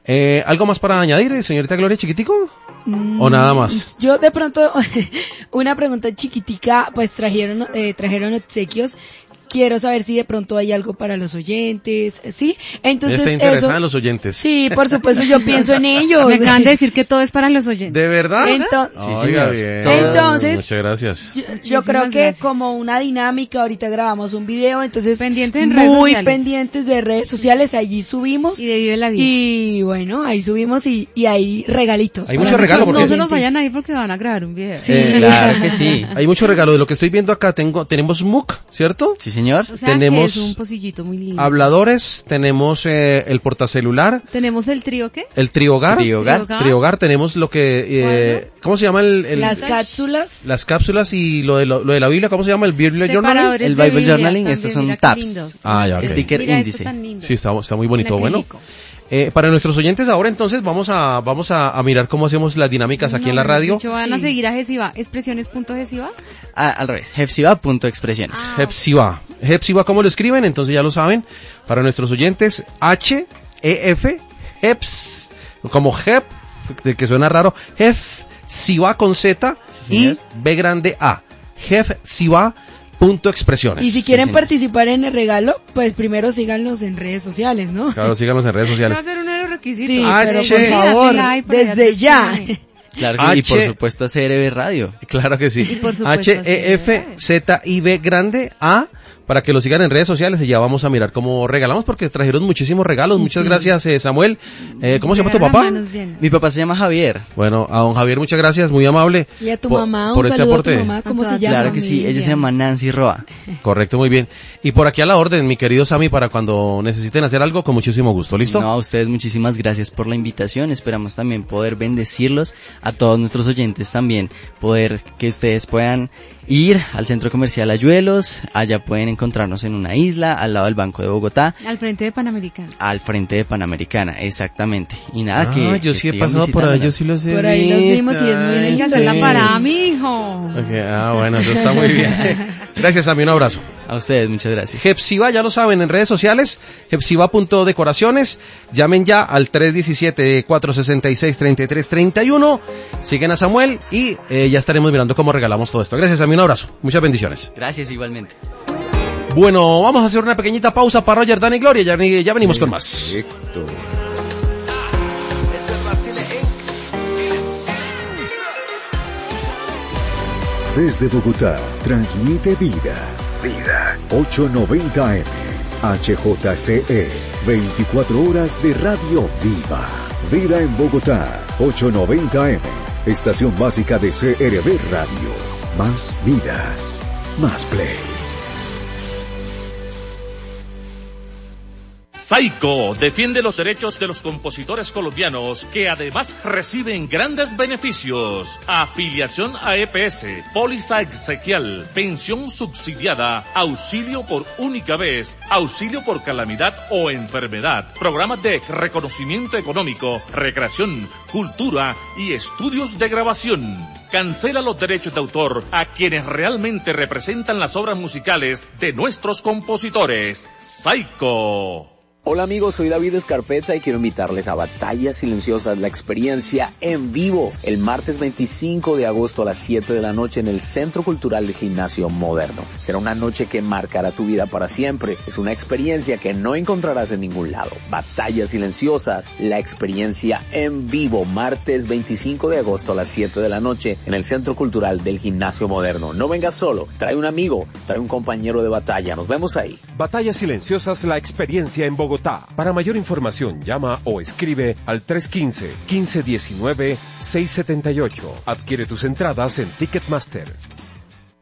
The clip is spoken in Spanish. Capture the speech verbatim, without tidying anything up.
Eh, ¿Algo más para añadir, señorita Gloria, chiquitico? Mm, ¿O nada más? Yo de pronto, una pregunta chiquitica, pues trajeron, eh, trajeron obsequios. Quiero saber si de pronto hay algo para los oyentes, ¿sí? Entonces, ¿está interesada eso, en los oyentes? Sí, por supuesto, yo pienso en ellos. Me acaban de decir que todo es para los oyentes. ¿De verdad? Entonces, sí, Oiga, bien. Entonces, muchas gracias. Yo, yo creo que gracias. Como una dinámica, ahorita grabamos un video, entonces pendientes en muy redes sociales. pendientes de redes sociales, allí subimos. Y de Vive la Vida. Y bueno, ahí subimos y, y hay regalitos. Hay muchos regalos. No se nos vayan a ir porque van a grabar un video. Sí, eh, claro que sí. Hay muchos regalos. De lo que estoy viendo acá, tengo, tenemos M U C, ¿cierto? Sí, señor. O sea, tenemos es un pocillito muy lindo. Habladores, tenemos eh, el portacelular. Tenemos el trío, ¿qué? El triogar. Triogar. Triogar, tenemos lo que, eh, ¿cómo se llama el, el? Las cápsulas. Las cápsulas y lo de, lo, lo de la Biblia, ¿cómo se llama? El Bible Journaling. El Bible Journaling, estos son tabs. Ah, ya, okay. Sticker Mira, índice. Sí, está, está muy bonito. Bueno. Eh, para nuestros oyentes ahora entonces vamos a vamos a, a mirar cómo hacemos las dinámicas aquí no, en la radio. Dicho, van sí. a seguir a Gesiva, expresiones punto gesiva. Ah, al revés, Gesiva punto expresiones. Ah, Gesiva. Gesiva, ¿cómo lo escriben? Entonces ya lo saben. Para nuestros oyentes, H E F, Heps, como Hep, que suena raro, Gesiva con Z sí, y B grande A. Gesiva punto expresiones. Y si quieren sí, participar en el regalo, pues primero síganos en redes sociales, ¿no? Claro, síganos en redes sociales. Va a ser un nuevo requisito. Sí, H- pero por favor, like, desde ya. Claro que, H- y por supuesto C R B Radio. Claro que sí. Y por supuesto, H E F Z I B grande A, para que lo sigan en redes sociales y ya vamos a mirar cómo regalamos, porque trajeron muchísimos regalos. Muchas sí. gracias, eh, Samuel. Eh, ¿Cómo se llama tu papá? Mi papá se llama Javier. Bueno, a don Javier muchas gracias, muy amable. Y a tu por, mamá, un por este saludo aporte. a tu mamá, ¿cómo se llama? Claro que sí, ella se llama Nancy Roa. Correcto, muy bien. Y por aquí a la orden, mi querido Sammy, para cuando necesiten hacer algo, con muchísimo gusto, ¿listo? No, a ustedes muchísimas gracias por la invitación. Esperamos también poder bendecirlos, a todos nuestros oyentes también, poder que ustedes puedan ir al Centro Comercial Ayuelos. Allá pueden encontrarnos en una isla, al lado del Banco de Bogotá. Al frente de Panamericana. Al frente de Panamericana, exactamente. Y nada, ah, que yo que sí he pasado por ahí, yo sí los he Por ahí los vimos y es muy lindo. Hay que hacer la parada, mijo. Okay, ah, bueno, eso está muy bien. Gracias, Sammy, un abrazo. A ustedes, muchas gracias. Gesiva, ya lo saben, en redes sociales, gesiva punto decoraciones, llamen ya al tres uno siete, cuatro seis seis, tres tres tres uno, siguen a Samuel y eh, ya estaremos mirando cómo regalamos todo esto. Gracias, Sammy, un abrazo, muchas bendiciones. Gracias, igualmente. Bueno, vamos a hacer una pequeñita pausa para Roger, Dan y Gloria, ya, ya venimos con más. Perfecto. Desde Bogotá, transmite Vida. Vida. ochocientos noventa eme. H J C E. veinticuatro horas de radio viva. Vida en Bogotá. ochocientos noventa eme. Estación básica de C R B Radio. Más vida. Más play. Saico defiende los derechos de los compositores colombianos que además reciben grandes beneficios. Afiliación a E P S, póliza exequial, pensión subsidiada, auxilio por única vez, auxilio por calamidad o enfermedad, programas de reconocimiento económico, recreación, cultura y estudios de grabación. Cancela los derechos de autor a quienes realmente representan las obras musicales de nuestros compositores. Saico. Hola amigos, soy David Escarpeta y quiero invitarles a Batallas Silenciosas, la experiencia en vivo, el martes veinticinco de agosto a las siete de la noche en el Centro Cultural del Gimnasio Moderno. Será una noche que marcará tu vida para siempre. Es una experiencia que no encontrarás en ningún lado. Batallas Silenciosas, la experiencia en vivo, martes veinticinco de agosto a las siete de la noche en el Centro Cultural del Gimnasio Moderno. No vengas solo, trae un amigo, trae un compañero de batalla. Nos vemos ahí. Batallas Silenciosas, la experiencia en Bogotá. Para mayor información, llama o escribe al tres uno cinco, uno cinco uno nueve, seis siete ocho. Adquiere tus entradas en Ticketmaster.